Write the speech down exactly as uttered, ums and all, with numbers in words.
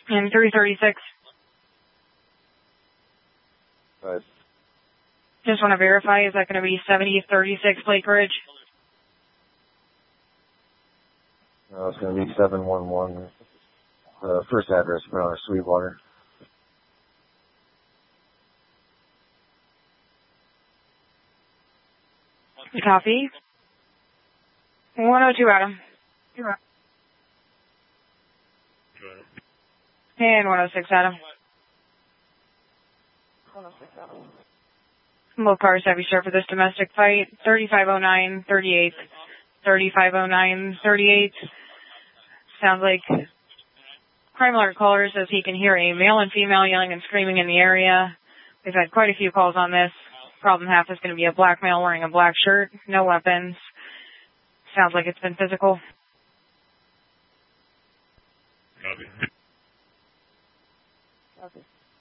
And three thirty-six. Right. Just want to verify, is that going to be seventy thirty-six Lake Ridge? No, it's going to be seven one one. The first address put on Sweetwater. Copy. one oh two, Adam. And one oh six, Adam. Both cars have you start for this domestic fight. thirty-five oh nine, thirty-eight. thirty-five oh nine, thirty-eight. Sounds like crime alert caller says he can hear a male and female yelling and screaming in the area. We've had quite a few calls on this. Problem half is going to be a black male wearing a black shirt, no weapons. Sounds like it's been physical. Copy. Okay.